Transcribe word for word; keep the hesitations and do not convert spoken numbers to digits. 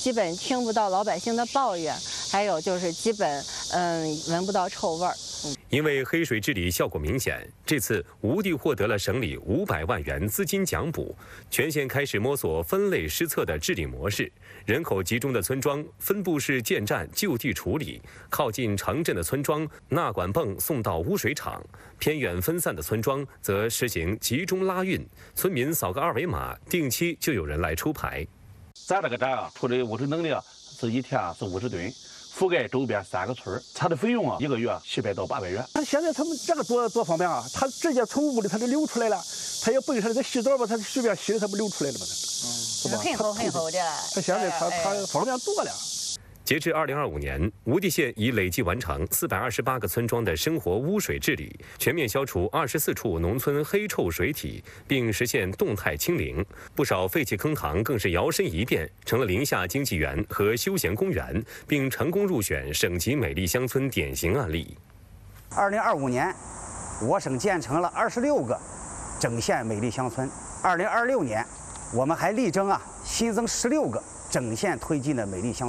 基本听不到老百姓的抱怨，还有就是基本嗯闻不到臭味儿。 因为黑水治理效果明显，这次吴地获得了省里五百万元资金奖补，全县开始摸索分类施策的治理模式。人口集中的村庄分布式建站就地处理，靠近城镇的村庄纳管泵送到污水厂，偏远分散的村庄则实行集中拉运，村民扫个二维码，定期就有人来出牌。 咱这个站啊，处理污水能力啊是一天是五十吨。覆盖周边三个村，它的费用啊，一个月七百到八百元。他现在他们这个多多方便啊，他直接从屋里他就流出来了，他也不给他这洗澡吧，他随便洗，他不流出来了吗？嗯，是吧？ 很好很好的。 他现在他他方便多了。 截至二零二五年，吴地县已累计完成四百二十八个村庄的生活污水治理，全面消除二十四处农村黑臭水体，并实现动态清零。不少废弃坑塘更是摇身一变，成了林下经济园和休闲公园，并成功入选省级美丽乡村典型案例。 二零二五年，我省建成了二十六个整县美丽乡村。二零二六年，我们还力争啊新增十六个整县推进的美丽乡村。